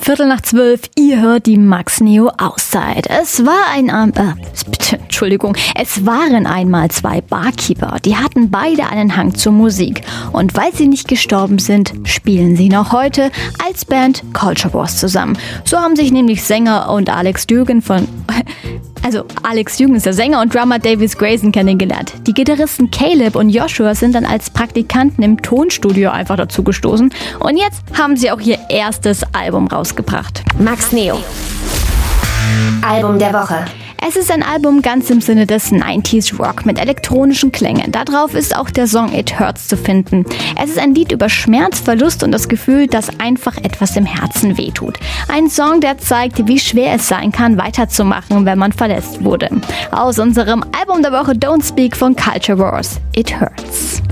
12:15, ihr hört die Max Neo Auszeit. Es waren einmal zwei Barkeeper, die hatten beide einen Hang zur Musik. Und weil sie nicht gestorben sind, spielen sie noch heute als Band Culture Wars zusammen. So haben sich nämlich Sänger und Alex Duggan ist der Sänger und Drummer Davis Grayson kennengelernt. Die Gitarristen Caleb und Joshua sind dann als Praktikanten im Tonstudio einfach dazu gestoßen. Und jetzt haben sie auch ihr erstes Album rausgebracht. Max Neo. Album der Woche. Es ist ein Album ganz im Sinne des 90s Rock mit elektronischen Klängen. Darauf ist auch der Song It Hurts zu finden. Es ist ein Lied über Schmerz, Verlust und das Gefühl, dass einfach etwas im Herzen wehtut. Ein Song, der zeigt, wie schwer es sein kann, weiterzumachen, wenn man verletzt wurde. Aus unserem Album der Woche Don't Speak von Culture Wars, It Hurts.